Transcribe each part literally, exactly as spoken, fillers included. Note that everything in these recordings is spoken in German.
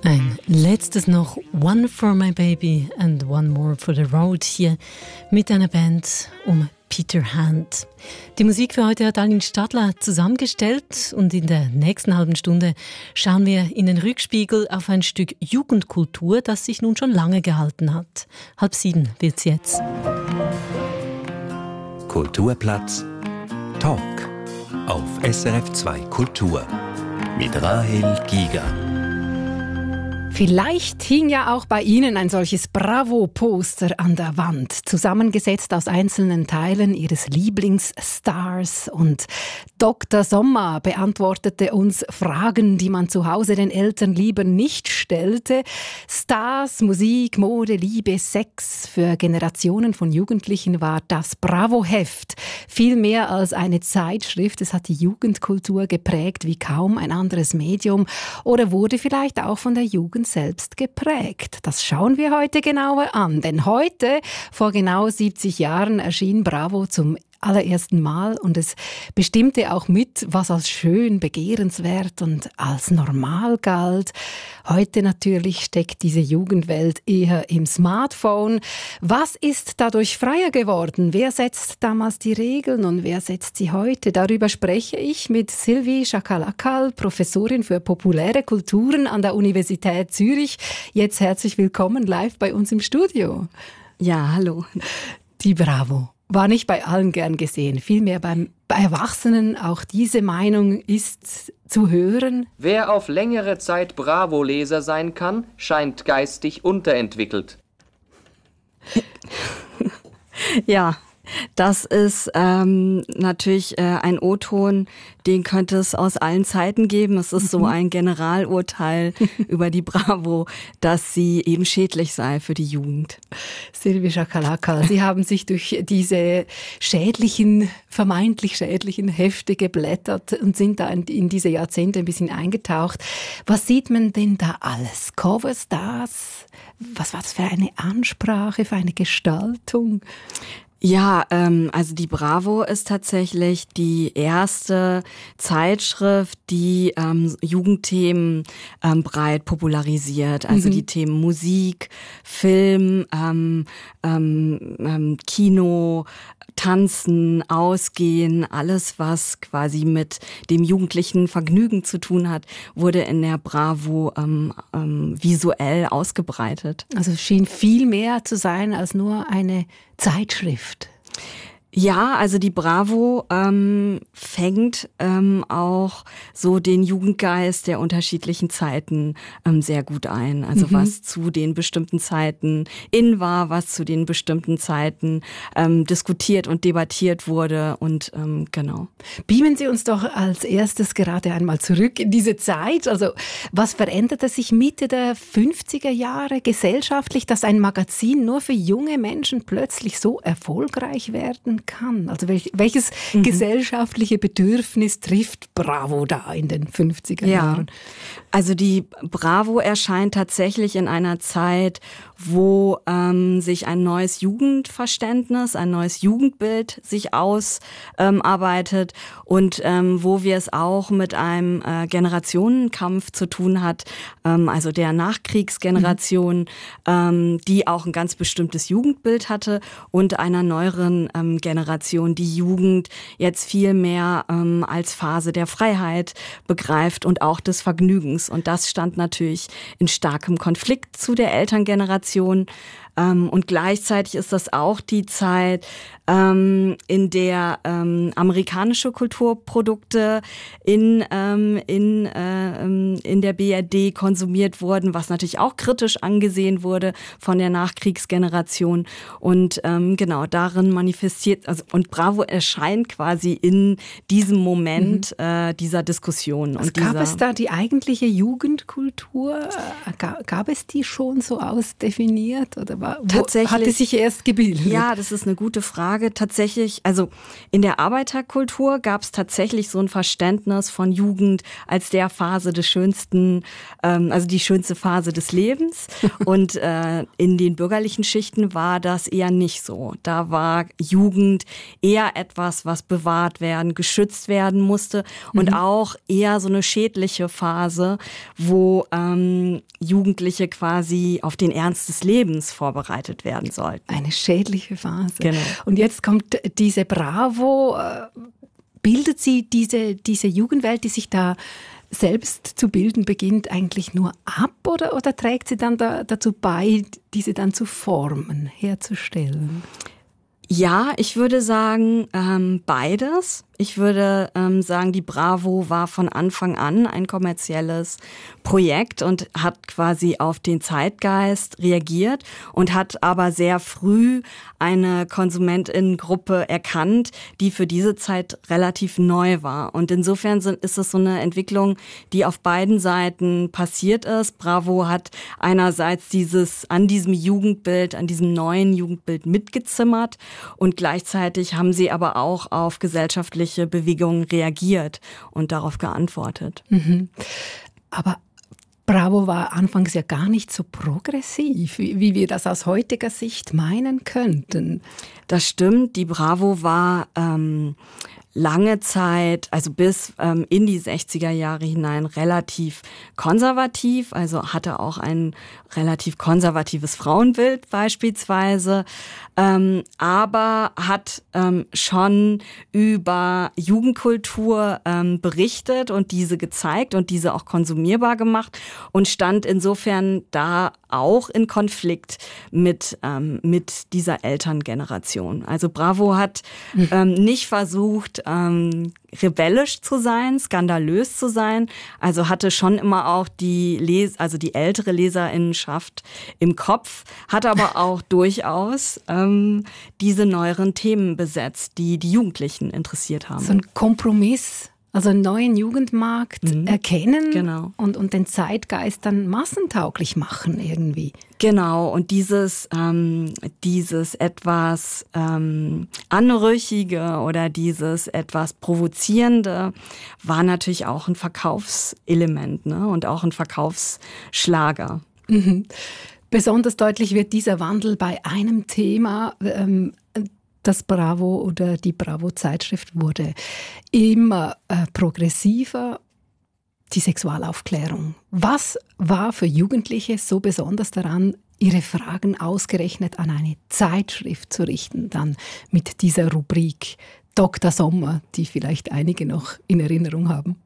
Ein letztes noch, One for my baby and one more for the road, hier mit einer Band um Peter Hand. Die Musik für heute hat Aline Stadler zusammengestellt und in der nächsten halben Stunde schauen wir in den Rückspiegel auf ein Stück Jugendkultur, das sich nun schon lange gehalten hat. Halb sieben wird's jetzt. Kulturplatz Talk auf S R F zwei Kultur mit Rahel Giger. Vielleicht hing ja auch bei Ihnen ein solches Bravo-Poster an der Wand, zusammengesetzt aus einzelnen Teilen Ihres Lieblingsstars. Und Doktor Sommer beantwortete uns Fragen, die man zu Hause den Eltern lieber nicht stellte. Stars, Musik, Mode, Liebe, Sex. Für Generationen von Jugendlichen war das Bravo-Heft viel mehr als eine Zeitschrift. Es hat die Jugendkultur geprägt wie kaum ein anderes Medium oder wurde vielleicht auch von der Jugend selbst geprägt. Das schauen wir heute genauer an, denn heute, vor genau siebzig Jahren, erschien Bravo zum allerersten Mal und es bestimmte auch mit, was als schön, begehrenswert und als normal galt. Heute natürlich steckt diese Jugendwelt eher im Smartphone. Was ist dadurch freier geworden? Wer setzt damals die Regeln und wer setzt sie heute? Darüber spreche ich mit Sylvie Schakalakal, Professorin für populäre Kulturen an der Universität Zürich. Jetzt herzlich willkommen live bei uns im Studio. Ja, hallo. Die Bravo war nicht bei allen gern gesehen, vielmehr beim, bei Erwachsenen. Auch diese Meinung ist zu hören. Wer auf längere Zeit Bravo-Leser sein kann, scheint geistig unterentwickelt. Ja, das ist ähm, natürlich äh, ein O-Ton, den könnte es aus allen Zeiten geben. Es ist so ein Generalurteil über die Bravo, dass sie eben schädlich sei für die Jugend. Sylvie Schakalakal, Sie haben sich durch diese schädlichen, vermeintlich schädlichen Hefte geblättert und sind da in, in diese Jahrzehnte ein bisschen eingetaucht. Was sieht man denn da alles? Coverstars? Was war das für eine Ansprache, für eine Gestaltung? Ja, ähm, also die Bravo ist tatsächlich die erste Zeitschrift, die ähm, Jugendthemen ähm, breit popularisiert. Also mhm. die Themen Musik, Film, ähm, ähm, ähm, Kino, Tanzen, Ausgehen, alles, was quasi mit dem jugendlichen Vergnügen zu tun hat, wurde in der Bravo ähm, ähm, visuell ausgebreitet. Also es schien viel mehr zu sein als nur eine Zeitschrift. Ja, also die Bravo ähm, fängt ähm, auch so den Jugendgeist der unterschiedlichen Zeiten ähm, sehr gut ein. Also mhm. was zu den bestimmten Zeiten in war, was zu den bestimmten Zeiten ähm, diskutiert und debattiert wurde und ähm, genau. Beamen Sie uns doch als erstes gerade einmal zurück in diese Zeit. Also was veränderte sich Mitte der fünfziger Jahre gesellschaftlich, dass ein Magazin nur für junge Menschen plötzlich so erfolgreich werden kann? Also welch, welches mhm. gesellschaftliche Bedürfnis trifft Bravo da in den fünfziger Jahren? Ja. Also die Bravo erscheint tatsächlich in einer Zeit, wo ähm, sich ein neues Jugendverständnis, ein neues Jugendbild sich ausarbeitet ähm, und ähm, wo wir es auch mit einem äh, Generationenkampf zu tun hat, ähm, also der Nachkriegsgeneration, mhm. ähm, die auch ein ganz bestimmtes Jugendbild hatte und einer neueren ähm, Generation, die Jugend jetzt viel mehr ähm, als Phase der Freiheit begreift und auch des Vergnügens. Und das stand natürlich in starkem Konflikt zu der Elterngeneration. Ähm, und gleichzeitig ist das auch die Zeit, ähm, in der ähm, amerikanische Kulturprodukte in ähm, in äh, in der B R D konsumiert wurden, was natürlich auch kritisch angesehen wurde von der Nachkriegsgeneration. Und ähm, genau darin manifestiert, also und Bravo erscheint quasi in diesem Moment mhm. äh, dieser Diskussion. Also und gab dieser es da die eigentliche Jugendkultur? Gab, gab es die schon so ausdefiniert oder Wo Tatsächlich, hat es sich erst gebildet? Ja, das ist eine gute Frage. Tatsächlich, also in der Arbeiterkultur gab es tatsächlich so ein Verständnis von Jugend als der Phase des schönsten, ähm, also die schönste Phase des Lebens. Und äh, in den bürgerlichen Schichten war das eher nicht so. Da war Jugend eher etwas, was bewahrt werden, geschützt werden musste und mhm. auch eher so eine schädliche Phase, wo ähm, Jugendliche quasi auf den Ernst des Lebens vorbereitet werden sollten. Eine schädliche Phase. Genau. Und jetzt kommt diese Bravo. Bildet sie diese, diese Jugendwelt, die sich da selbst zu bilden beginnt, eigentlich nur ab oder, oder trägt sie dann da, dazu bei, diese dann zu formen, herzustellen? Ja, ich würde sagen, ähm, beides. Ich würde ähm, sagen, die Bravo war von Anfang an ein kommerzielles Projekt und hat quasi auf den Zeitgeist reagiert und hat aber sehr früh eine KonsumentInnengruppe erkannt, die für diese Zeit relativ neu war. Und insofern sind, ist es so eine Entwicklung, die auf beiden Seiten passiert ist. Bravo hat einerseits dieses an diesem Jugendbild, an diesem neuen Jugendbild mitgezimmert und gleichzeitig haben sie aber auch auf gesellschaftliche Bewegungen reagiert und darauf geantwortet. Mhm. Aber Bravo war anfangs ja gar nicht so progressiv, wie, wie wir das aus heutiger Sicht meinen könnten. Das stimmt, die Bravo war ähm, lange Zeit, also bis ähm, in die sechziger Jahre hinein relativ konservativ, also hatte auch ein relativ konservatives Frauenbild beispielsweise, ähm, aber hat ähm, schon über Jugendkultur ähm, berichtet und diese gezeigt und diese auch konsumierbar gemacht und stand insofern da auch in Konflikt mit, ähm, mit dieser Elterngeneration. Also Bravo hat ähm, nicht versucht, ähm, rebellisch zu sein, skandalös zu sein, also hatte schon immer auch die Les- also die ältere Leserinnenschaft im Kopf, hat aber auch durchaus ähm, diese neueren Themen besetzt, die die Jugendlichen interessiert haben. So ein Kompromiss, also einen neuen Jugendmarkt mhm. erkennen genau. und, und den Zeitgeist dann massentauglich machen irgendwie. Genau, und dieses, ähm, dieses etwas ähm, Anrüchige oder dieses etwas Provozierende war natürlich auch ein Verkaufselement, ne? Und auch ein Verkaufsschlager. Mhm. Besonders deutlich wird dieser Wandel bei einem Thema, ähm, das Bravo oder die Bravo-Zeitschrift wurde immer äh, progressiver. Die Sexualaufklärung. Was war für Jugendliche so besonders daran, ihre Fragen ausgerechnet an eine Zeitschrift zu richten, dann mit dieser Rubrik Doktor Sommer, die vielleicht einige noch in Erinnerung haben?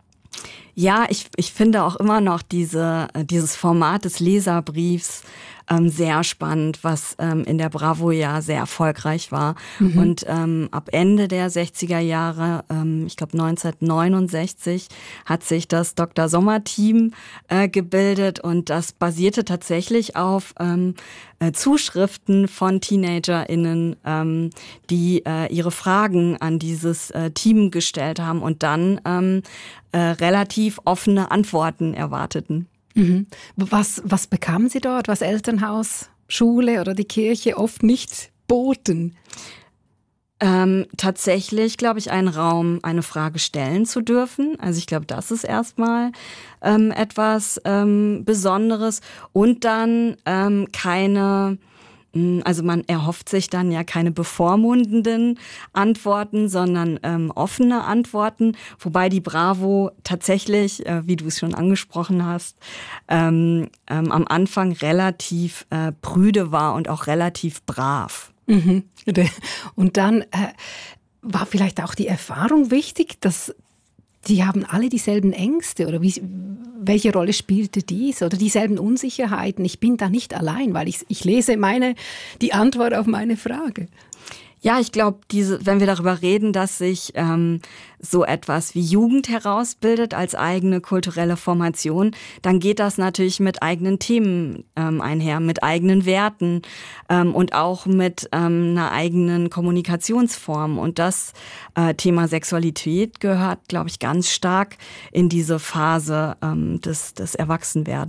Ja, ich, ich finde auch immer noch diese, dieses Format des Leserbriefs ähm, sehr spannend, was ähm, in der Bravo ja sehr erfolgreich war. Mhm. Und ähm, ab Ende der sechziger Jahre, ähm, ich glaube neunzehnhundertneunundsechzig, hat sich das Doktor Sommer-Team äh, gebildet und das basierte tatsächlich auf ähm, äh, Zuschriften von TeenagerInnen, ähm, die äh, ihre Fragen an dieses äh, Team gestellt haben und dann ähm, äh, relativ offene Antworten erwarteten. Mhm. Was, was bekamen Sie dort, was Elternhaus, Schule oder die Kirche oft nicht boten? Ähm, tatsächlich, glaube ich, einen Raum, eine Frage stellen zu dürfen. Also ich glaube, das ist erstmal ähm, etwas ähm, Besonderes. Und dann ähm, keine... Also man erhofft sich dann ja keine bevormundenden Antworten, sondern ähm, offene Antworten, wobei die Bravo tatsächlich, äh, wie du es schon angesprochen hast, ähm, ähm, am Anfang relativ äh, prüde war und auch relativ brav. Mhm. Und dann äh, war vielleicht auch die Erfahrung wichtig, dass die haben alle dieselben Ängste oder wie, welche Rolle spielte dies oder dieselben Unsicherheiten? Ich bin da nicht allein, weil ich, ich lese meine, die Antwort auf meine Frage. Ja, ich glaube, diese, wenn wir darüber reden, dass sich ähm, so etwas wie Jugend herausbildet als eigene kulturelle Formation, dann geht das natürlich mit eigenen Themen ähm, einher, mit eigenen Werten ähm, und auch mit ähm, einer eigenen Kommunikationsform. Und das äh, Thema Sexualität gehört, glaube ich, ganz stark in diese Phase ähm, des, des Erwachsenwerdens.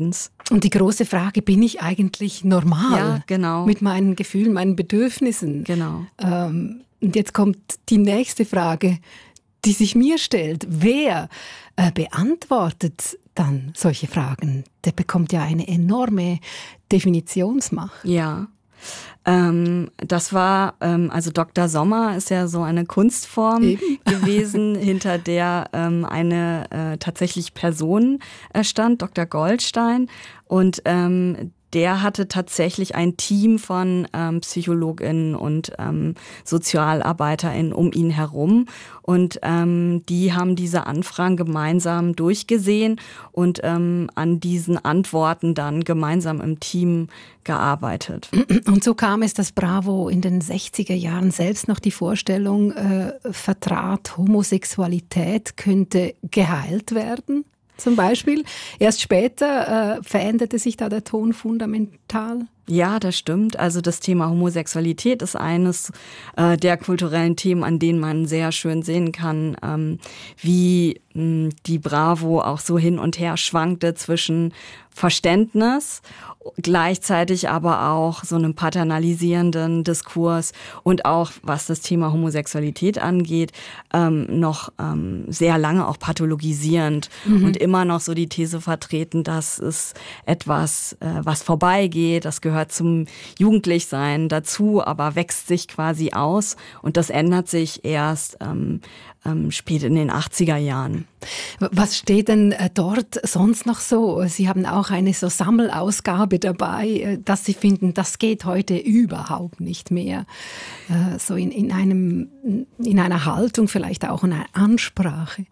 Und die große Frage, bin ich eigentlich normal? Ja, genau. Mit meinen Gefühlen, meinen Bedürfnissen? Genau. Ähm, und jetzt kommt die nächste Frage, die sich mir stellt. Wer äh, beantwortet dann solche Fragen? Der bekommt ja eine enorme Definitionsmacht. Ja. Ähm, das war, ähm, also Doktor Sommer ist ja so eine Kunstform Eben. gewesen, hinter der ähm, eine äh, tatsächlich Person äh, stand, Doktor Goldstein. Und ähm, der hatte tatsächlich ein Team von ähm, PsychologInnen und ähm, SozialarbeiterInnen um ihn herum. Und ähm, die haben diese Anfragen gemeinsam durchgesehen und ähm, an diesen Antworten dann gemeinsam im Team gearbeitet. Und so kam es, dass Bravo in den sechziger Jahren selbst noch die Vorstellung äh, vertrat, Homosexualität könnte geheilt werden. Zum Beispiel. Erst später äh, veränderte sich da der Ton fundamental. Ja, das stimmt. Also das Thema Homosexualität ist eines äh, der kulturellen Themen, an denen man sehr schön sehen kann, ähm, wie mh, die Bravo auch so hin und her schwankte zwischen Verständnis, gleichzeitig aber auch so einem paternalisierenden Diskurs und auch, was das Thema Homosexualität angeht, ähm, noch ähm, sehr lange auch pathologisierend mhm. und immer noch so die These vertreten, dass es etwas, äh, was vorbeigeht, das gehört zum Jugendlichsein dazu, aber wächst sich quasi aus und das ändert sich erst ähm, ähm, spät in den achtziger Jahren. Was steht denn äh, dort sonst noch so? Sie haben auch eine so Sammelausgabe dabei, äh, dass Sie finden, das geht heute überhaupt nicht mehr. Äh, so in, in, einem, in einer Haltung, vielleicht auch in einer Ansprache.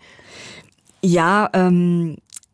Ja, ähm,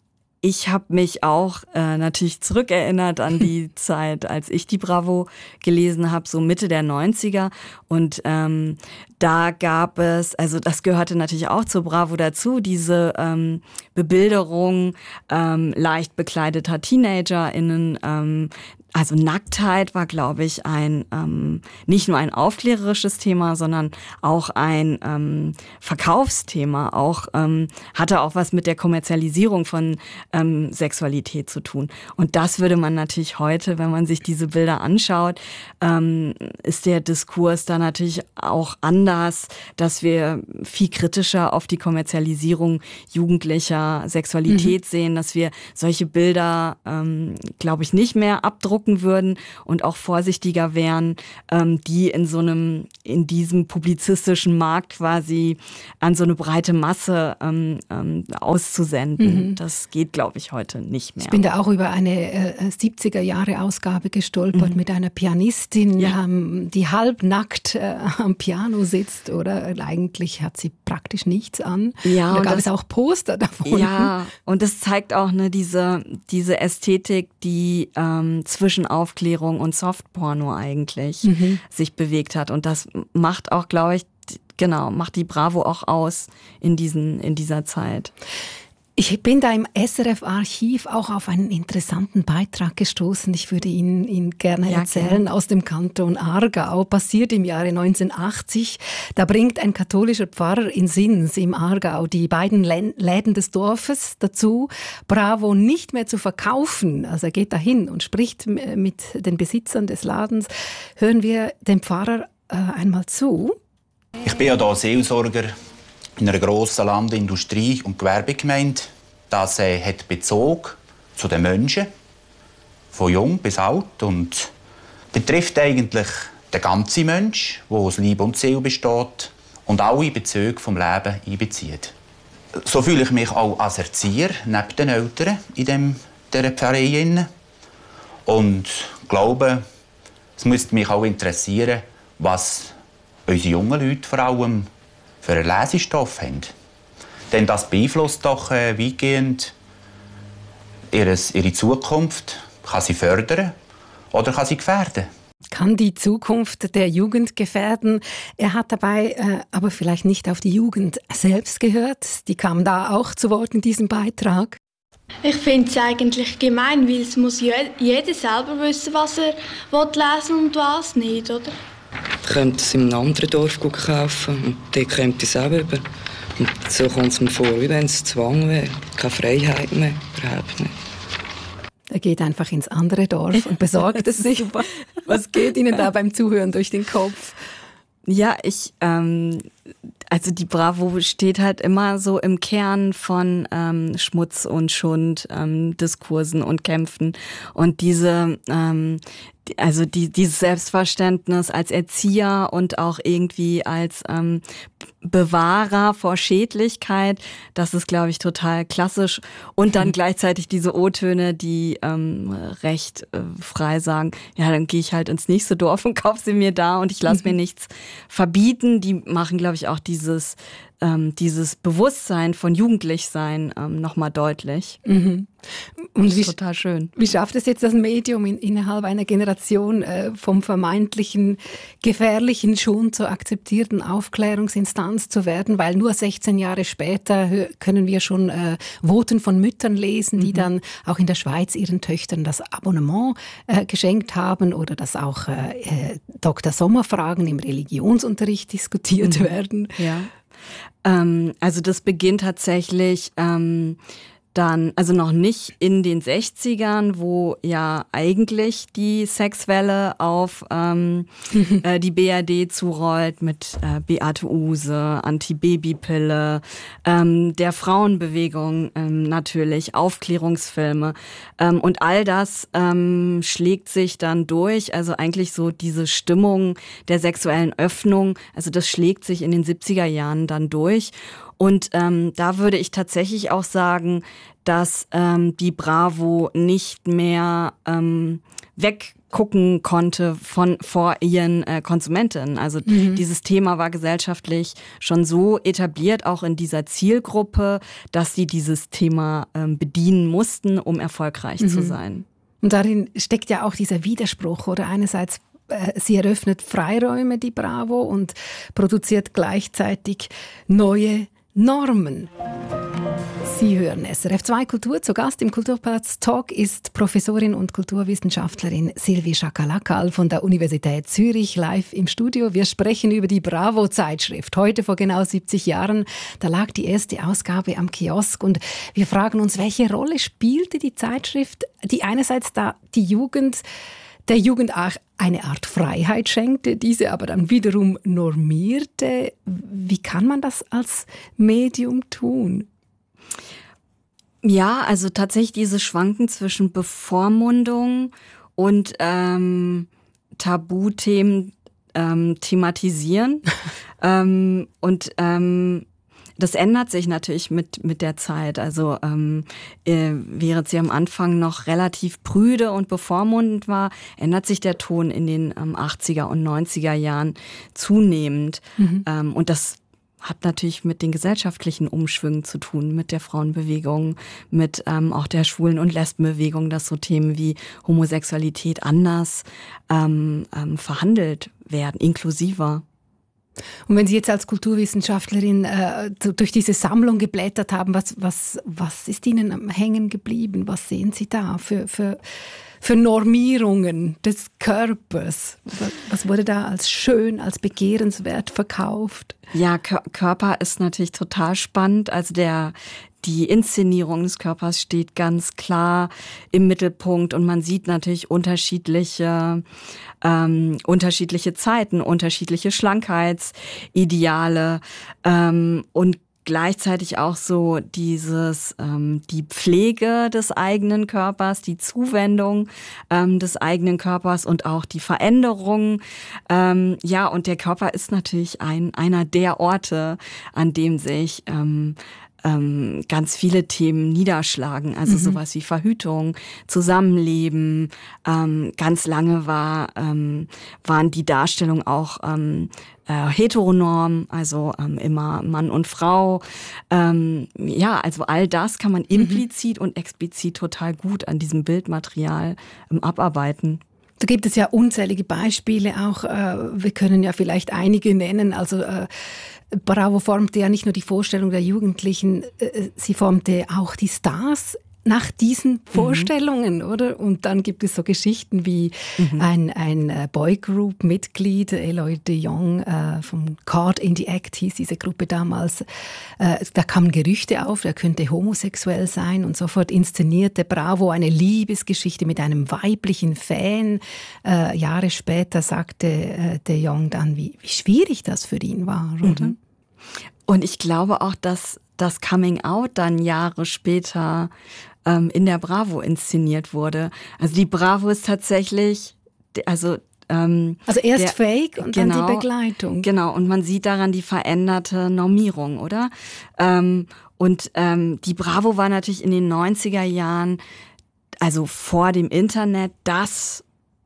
ich habe mich auch äh, natürlich zurückerinnert an die Zeit, als ich die Bravo gelesen habe, so Mitte der neunziger. Und ähm, da gab es, also das gehörte natürlich auch zur Bravo dazu, diese ähm, Bebilderung ähm, leicht bekleideter TeenagerInnen. Ähm, also Nacktheit war, glaube ich, ein ähm, nicht nur ein aufklärerisches Thema, sondern auch ein ähm, Verkaufsthema. Auch ähm, hatte auch was mit der Kommerzialisierung von ähm, Sexualität zu tun. Und das würde man natürlich heute, wenn man sich diese Bilder anschaut, ähm, ist der Diskurs da natürlich auch anders, dass wir viel kritischer auf die Kommerzialisierung jugendlicher Sexualität mhm. sehen, dass wir solche Bilder, ähm, glaube ich, nicht mehr abdrucken würden und auch vorsichtiger wären, ähm, die in so einem, in diesem publizistischen Markt quasi an so eine breite Masse ähm, ähm, auszusenden. Mhm. Das geht, glaube ich, heute nicht mehr. Ich bin da auch über eine äh, siebziger-Jahre-Ausgabe gestolpert mhm. mit einer Pianistin, ja. ähm, die halbnackt äh, am Piano sitzt, oder eigentlich hat sie praktisch nichts an. Ja, und da und gab das, es auch Poster davon. Ja, und das zeigt auch ne, diese, diese Ästhetik, die ähm, zwischen Aufklärung und Softporno eigentlich mhm. sich bewegt hat. Und das macht auch, glaube ich, genau, macht die Bravo auch aus in diesen, in dieser Zeit. Ich bin da im S R F-Archiv auch auf einen interessanten Beitrag gestoßen. Ich würde Ihnen ihn gerne ja, erzählen. Gerne. Aus dem Kanton Aargau. Passiert im Jahre neunzehnhundertachtzig. Da bringt ein katholischer Pfarrer in Sins im Aargau die beiden Läden des Dorfes dazu, Bravo nicht mehr zu verkaufen. Also er geht dahin und spricht mit den Besitzern des Ladens. Hören wir dem Pfarrer äh, einmal zu. Ich bin ja hier Seelsorger in einer grossen Land-, Industrie- und Gewerbegemeinde. Das äh, hat Bezug zu den Menschen, von jung bis alt, und betrifft eigentlich den ganzen Mensch, der aus Leib und Seele besteht und alle Bezüge vom Leben einbezieht. So fühle ich mich auch als Erzieher neben den Eltern in dem, dieser Pfarrei. Und glaube, es müsste mich auch interessieren, was unsere jungen Leute vor allem für einen Lesestoff haben. Denn das beeinflusst doch äh, weitgehend ihres, ihre Zukunft, kann sie fördern oder kann sie gefährden. Kann die Zukunft der Jugend gefährden? Er hat dabei äh, aber vielleicht nicht auf die Jugend selbst gehört. Die kam da auch zu Wort in diesem Beitrag. Ich finde es eigentlich gemein, weil es muss jeder selber wissen, was er lesen will und was nicht, oder? Ich könnte es in einem anderen Dorf kaufen und dort kommt es auch über. Und so kommt es mir vor, wie wenn es Zwang wäre. Keine Freiheit mehr, überhaupt nicht. Er geht einfach ins andere Dorf und besorgt es sich. Was geht Ihnen da beim Zuhören durch den Kopf? Ja, ich, ähm, also die Bravo steht halt immer so im Kern von ähm, Schmutz und Schund, ähm, Diskursen und Kämpfen. Und diese, ähm, die, also die, dieses Selbstverständnis als Erzieher und auch irgendwie als ähm, Bewahrer vor Schädlichkeit, das ist, glaube ich, total klassisch. Und dann gleichzeitig diese O-Töne, die ähm, recht äh, frei sagen, ja, dann gehe ich halt ins nächste Dorf und kaufe sie mir da und ich lasse mir nichts verbieten. Die machen, glaube ich, auch dieses, ähm, dieses Bewusstsein von Jugendlichsein ähm, nochmal deutlich. Mhm. Und das wie, ist total schön. Wie schafft es jetzt das Medium in, innerhalb einer Generation äh, vom vermeintlichen Gefährlichen schon zur akzeptierten Aufklärungsinstanz zu werden? Weil nur sechzehn Jahre später hö- können wir schon äh, Voten von Müttern lesen, die mhm. dann auch in der Schweiz ihren Töchtern das Abonnement äh, geschenkt haben oder dass auch äh, äh, Doktor Sommer-Fragen im Religionsunterricht diskutiert mhm. werden. Ja, ähm, also das beginnt tatsächlich ähm, dann, also noch nicht in den sechzigern, wo ja eigentlich die Sexwelle auf ähm, äh, die B R D zurollt mit äh, Beate Uhse, Anti-Baby-Pille, ähm, der Frauenbewegung ähm, natürlich, Aufklärungsfilme ähm, und all das ähm, schlägt sich dann durch, also eigentlich so diese Stimmung der sexuellen Öffnung, also das schlägt sich in den siebziger Jahren dann durch. Und ähm, da würde ich tatsächlich auch sagen, dass ähm, die Bravo nicht mehr ähm, weggucken konnte von vor ihren äh, Konsumentinnen. Also mhm. dieses Thema war gesellschaftlich schon so etabliert, auch in dieser Zielgruppe, dass sie dieses Thema ähm, bedienen mussten, um erfolgreich mhm. zu sein. Und darin steckt ja auch dieser Widerspruch, oder einerseits sie eröffnet Freiräume, die Bravo, und produziert gleichzeitig neue Normen. Sie hören S R F zwei Kultur. Zu Gast im Kulturplatz Talk ist Professorin und Kulturwissenschaftlerin Sylvie Schakalakal von der Universität Zürich live im Studio. Wir sprechen über die Bravo-Zeitschrift. Heute vor genau siebzig Jahren, da lag die erste Ausgabe am Kiosk und wir fragen uns, welche Rolle spielte die Zeitschrift, die einerseits da die Jugend der Jugend auch eine Art Freiheit schenkte, diese aber dann wiederum normierte. Wie kann man das als Medium tun? Ja, also tatsächlich dieses Schwanken zwischen Bevormundung und ähm, Tabuthemen ähm, thematisieren ähm, und ähm, das ändert sich natürlich mit mit der Zeit. Also ähm, äh, während sie am Anfang noch relativ prüde und bevormundend war, ändert sich der Ton in den ähm, achtziger und neunziger Jahren zunehmend. Mhm. Ähm, und das hat natürlich mit den gesellschaftlichen Umschwüngen zu tun, mit der Frauenbewegung, mit ähm, auch der Schwulen- und Lesbenbewegung, dass so Themen wie Homosexualität anders ähm, ähm, verhandelt werden, inklusiver. Und wenn Sie jetzt als Kulturwissenschaftlerin äh, durch diese Sammlung geblättert haben, was, was, was ist Ihnen hängen geblieben? Was sehen Sie da für, für, für Normierungen des Körpers? Was wurde da als schön, als begehrenswert verkauft? Ja, Körper ist natürlich total spannend. Also der Die Inszenierung des Körpers steht ganz klar im Mittelpunkt und man sieht natürlich unterschiedliche, ähm, unterschiedliche Zeiten, unterschiedliche Schlankheitsideale ähm, und gleichzeitig auch so dieses ähm, die Pflege des eigenen Körpers, die Zuwendung ähm, des eigenen Körpers und auch die Veränderung. Ähm, ja, und der Körper ist natürlich ein einer der Orte, an dem sich ähm, ähm, ganz viele Themen niederschlagen. Also mhm. sowas wie Verhütung, Zusammenleben. Ähm, ganz lange war ähm, waren die Darstellungen auch ähm, Äh, heteronorm, also ähm, immer Mann und Frau. Ähm, ja, also all das kann man implizit mhm. und explizit total gut an diesem Bildmaterial ähm, abarbeiten. Da gibt es ja unzählige Beispiele auch. Äh, wir können ja vielleicht einige nennen. Also äh, Bravo formte ja nicht nur die Vorstellung der Jugendlichen, äh, sie formte auch die Stars nach diesen Vorstellungen, mhm. oder? Und dann gibt es so Geschichten wie mhm. ein, ein Boygroup-Mitglied, Eloy de Jong, äh, vom Caught in the Act hieß diese Gruppe damals. Äh, da kamen Gerüchte auf, er könnte homosexuell sein und sofort inszenierte Bravo eine Liebesgeschichte mit einem weiblichen Fan. Äh, Jahre später sagte äh, de Jong dann, wie, wie schwierig das für ihn war, oder? Mhm. Und ich glaube auch, dass das Coming Out dann Jahre später ähm, in der Bravo inszeniert wurde. Also die Bravo ist tatsächlich, also ähm, also erst der, Fake und genau, dann die Begleitung. Genau, und man sieht daran die veränderte Normierung, oder? Ähm, und ähm, die Bravo war natürlich in den neunziger Jahren, also vor dem Internet, das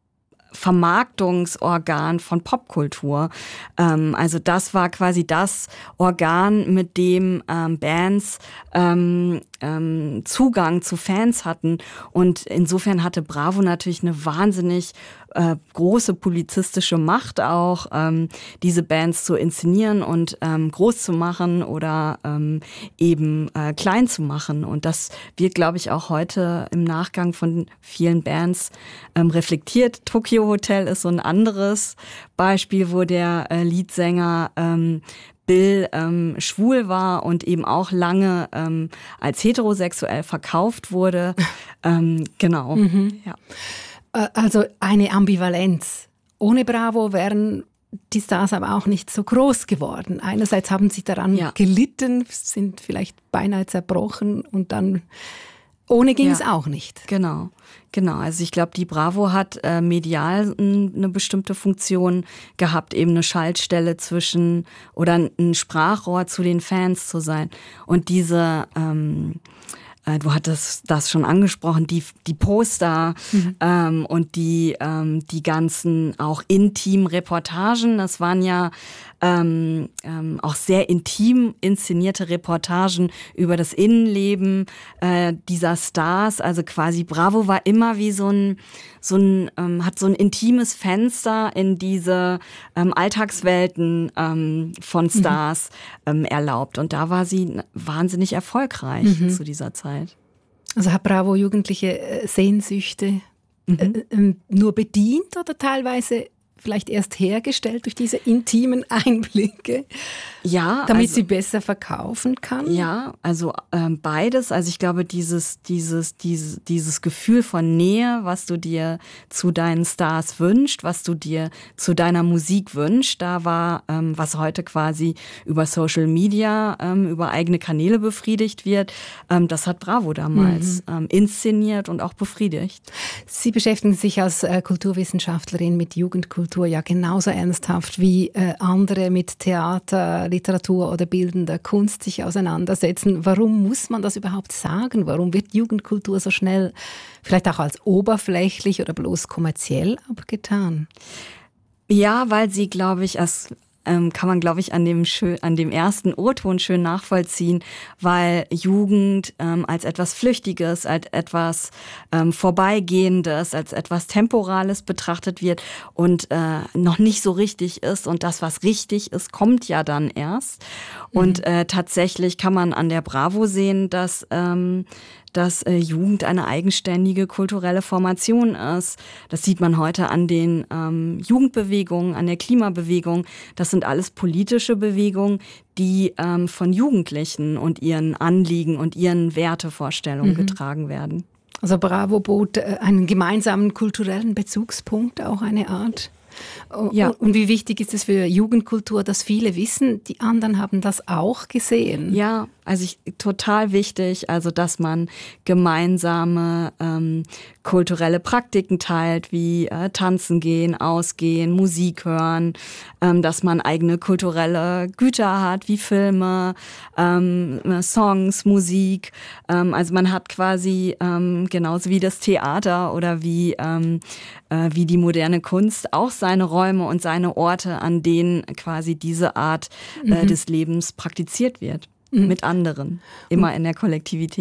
Vermarktungsorgan von Popkultur. Ähm, also das war quasi das Organ, mit dem ähm, Bands ähm, ähm, Zugang zu Fans hatten. Und insofern hatte Bravo natürlich eine wahnsinnig äh, große publizistische Macht auch, ähm, diese Bands zu inszenieren und ähm, groß zu machen oder ähm, eben äh, klein zu machen. Und das wird, glaube ich, auch heute im Nachgang von vielen Bands ähm, reflektiert. Tokyo Hotel ist so ein anderes Beispiel, wo der äh, Leadsänger ähm, Bill ähm, schwul war und eben auch lange ähm, als heterosexuell verkauft wurde. ähm, genau. Mhm. Ja. Also eine Ambivalenz. Ohne Bravo wären die Stars aber auch nicht so groß geworden. Einerseits haben sie daran ja. gelitten, sind vielleicht beinahe zerbrochen und dann ohne ging es ja. auch nicht. Genau, genau. Also ich glaube, die Bravo hat äh, medial n, eine bestimmte Funktion gehabt, eben eine Schaltstelle zwischen oder ein Sprachrohr zu den Fans zu sein. Und diese ähm, Du hattest das schon angesprochen, die, die Poster mhm. ähm, und die, ähm, die ganzen auch intimen Reportagen. Das waren ja ähm, ähm, auch sehr intim inszenierte Reportagen über das Innenleben äh, dieser Stars. Also quasi Bravo war immer wie so ein, so ein ähm, hat so ein intimes Fenster in diese ähm, Alltagswelten ähm, von Stars mhm. ähm, erlaubt. Und da war sie wahnsinnig erfolgreich mhm. zu dieser Zeit. Also hat Bravo jugendliche Sehnsüchte mhm. äh, nur bedient oder teilweise vielleicht erst hergestellt durch diese intimen Einblicke, ja, damit also, sie besser verkaufen kann? Ja, also ähm, beides. Also ich glaube, dieses, dieses, dieses, dieses Gefühl von Nähe, was du dir zu deinen Stars wünschst, was du dir zu deiner Musik wünschst, da war, ähm, was heute quasi über Social Media, ähm, über eigene Kanäle befriedigt wird, ähm, das hat Bravo damals mhm. ähm, inszeniert und auch befriedigt. Sie beschäftigen sich als äh, Kulturwissenschaftlerin mit Jugendkultur ja genauso ernsthaft wie äh, andere mit Theater, Literatur oder bildender Kunst sich auseinandersetzen. Warum muss man das überhaupt sagen? Warum wird Jugendkultur so schnell vielleicht auch als oberflächlich oder bloß kommerziell abgetan? Ja, weil sie, glaube ich, als ähm, kann man, glaube ich, an dem, schön, an dem ersten O-Ton schön nachvollziehen, weil Jugend ähm, als etwas Flüchtiges, als etwas ähm, Vorbeigehendes, als etwas Temporales betrachtet wird und äh, noch nicht so richtig ist. Und das, was richtig ist, kommt ja dann erst. Mhm. Und äh, tatsächlich kann man an der Bravo sehen, dass ähm, dass äh, Jugend eine eigenständige kulturelle Formation ist. Das sieht man heute an den ähm, Jugendbewegungen, an der Klimabewegung. Das sind alles politische Bewegungen, die ähm, von Jugendlichen und ihren Anliegen und ihren Wertevorstellungen mhm. getragen werden. Also Bravo bot äh, einen gemeinsamen kulturellen Bezugspunkt, auch eine Art. Ja. Und wie wichtig ist es für Jugendkultur, dass viele wissen, die anderen haben das auch gesehen? Ja, also ich, total wichtig, also dass man gemeinsame ähm, kulturelle Praktiken teilt, wie äh, tanzen gehen, ausgehen, Musik hören, ähm, dass man eigene kulturelle Güter hat, wie Filme, ähm, Songs, Musik. Ähm, also man hat quasi ähm, genauso wie das Theater oder wie ähm, äh, wie die moderne Kunst auch seine Räume und seine Orte, an denen quasi diese Art äh, mhm. des Lebens praktiziert wird. Mhm. Mit anderen, immer in der Kollektivität.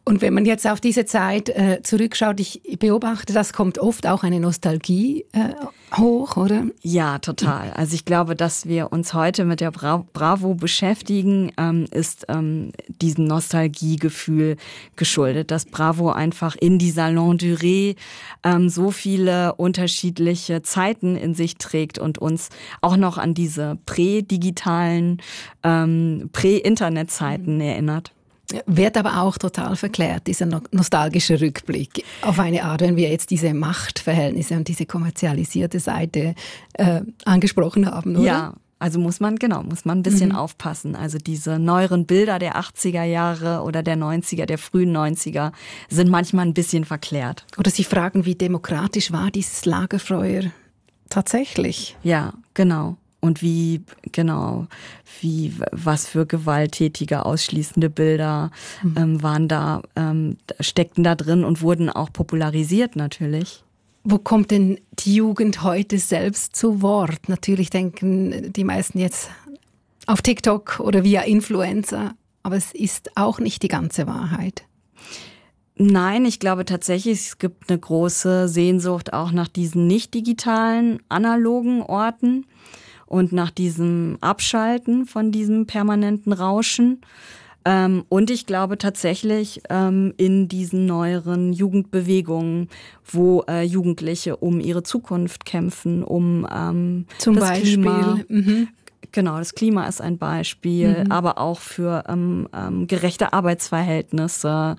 Und wenn man jetzt auf diese Zeit äh, zurückschaut, ich beobachte, das kommt oft auch eine Nostalgie äh, hoch, oder? Ja, total. Also ich glaube, dass wir uns heute mit der Bra- Bravo beschäftigen, ähm, ist ähm, diesem Nostalgiegefühl geschuldet, dass Bravo einfach in dieser Longue Durée ähm, so viele unterschiedliche Zeiten in sich trägt und uns auch noch an diese prädigitalen, ähm, Prä-Internet-Zeiten mhm. erinnert. Wird aber auch total verklärt, dieser no- nostalgische Rückblick auf eine Art, wenn wir jetzt diese Machtverhältnisse und diese kommerzialisierte Seite äh, angesprochen haben, oder? Ja, also muss man, genau, muss man ein bisschen mhm. aufpassen. Also diese neueren Bilder der achtziger Jahre oder der neunziger, der frühen neunziger sind manchmal ein bisschen verklärt. Oder Sie fragen, wie demokratisch war dieses Lagerfeuer tatsächlich? Ja, genau. Und wie, genau, wie, was für gewalttätige, ausschließende Bilder mhm. ähm, waren da, ähm, steckten da drin und wurden auch popularisiert natürlich. Wo kommt denn die Jugend heute selbst zu Wort? Natürlich denken die meisten jetzt auf TikTok oder via Influencer, aber es ist auch nicht die ganze Wahrheit. Nein, ich glaube tatsächlich, es gibt eine große Sehnsucht auch nach diesen nicht digitalen, analogen Orten. Und nach diesem Abschalten von diesem permanenten Rauschen. Ähm, und ich glaube tatsächlich ähm, in diesen neueren Jugendbewegungen, wo äh, Jugendliche um ihre Zukunft kämpfen, um ähm, Zum das Beispiel. Klima. Mhm. Genau, das Klima ist ein Beispiel, mhm. aber auch für ähm, ähm, gerechte Arbeitsverhältnisse,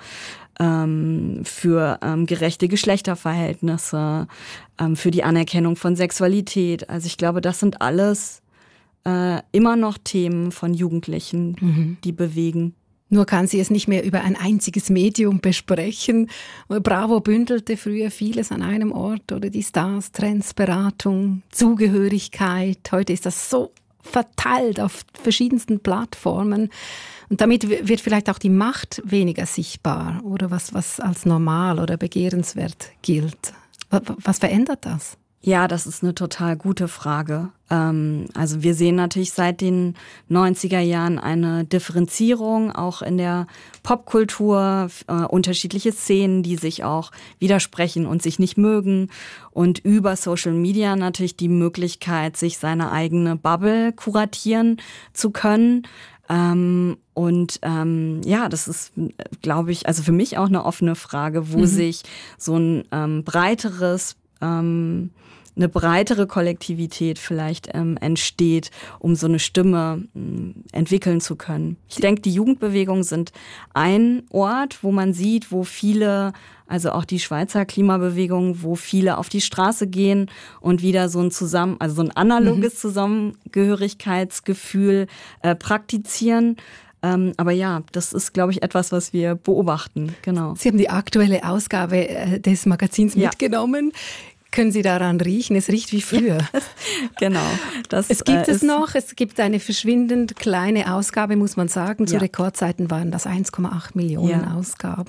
ähm, für ähm, gerechte Geschlechterverhältnisse, ähm, für die Anerkennung von Sexualität. Also ich glaube, das sind alles äh, immer noch Themen von Jugendlichen, mhm. die bewegen. Nur kann sie es nicht mehr über ein einziges Medium besprechen. Bravo bündelte früher vieles an einem Ort, oder die Stars, Trends, Beratung, Zugehörigkeit. Heute ist das so verteilt auf verschiedensten Plattformen. Und damit wird vielleicht auch die Macht weniger sichtbar, oder was, was als normal oder begehrenswert gilt. Was verändert das? Ja, das ist eine total gute Frage. Ähm, also wir sehen natürlich seit den neunziger Jahren eine Differenzierung auch in der Popkultur, äh, unterschiedliche Szenen, die sich auch widersprechen und sich nicht mögen. Und über Social Media natürlich die Möglichkeit, sich seine eigene Bubble kuratieren zu können. Ähm, und ähm, ja, das ist, glaube ich, also für mich auch eine offene Frage, wo mhm. sich so ein ähm, breiteres ähm, eine breitere Kollektivität vielleicht ähm, entsteht, um so eine Stimme ähm, entwickeln zu können. Ich denke, die Jugendbewegungen sind ein Ort, wo man sieht, wo viele, also auch die Schweizer Klimabewegung, wo viele auf die Straße gehen und wieder so ein zusammen, also so ein analoges mhm. Zusammengehörigkeitsgefühl äh, praktizieren. Ähm, aber ja, das ist, glaube ich, etwas, was wir beobachten. Genau. Sie haben die aktuelle Ausgabe äh, des Magazins ja. mitgenommen. Können Sie daran riechen? Es riecht wie früher. Ja, genau. Das, es gibt äh, es noch. Es gibt eine verschwindend kleine Ausgabe, muss man sagen. Zu ja. Rekordzeiten waren das eins Komma acht Millionen ja. Ausgaben.